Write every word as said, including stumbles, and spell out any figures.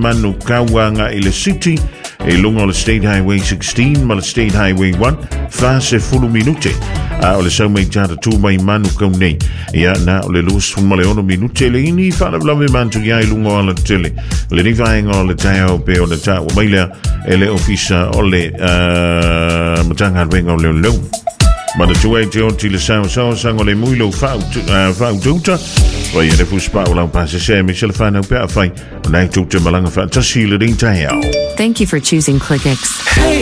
manu kauanga i le city e lunga o le State Highway sixteen ma le State Highway one fase fulu minute a o le sau mai tata tu mai manu kau nei ia na o le lus ma le ono minute le ini whana vlame mantu ia i lunga o la tele le ni vaenga o le taia o pe o le ta o mai lea e le ofisa o le uh, matanga wenga o le leu ma le tuai te o ti le sao sao sango le muilo fau fau tuta Wai e refu spa o lau pase se mi se le whanau pe a whai o nai tuta malanga wha tasi le ring taia. Thank you for choosing ClickX. Hey!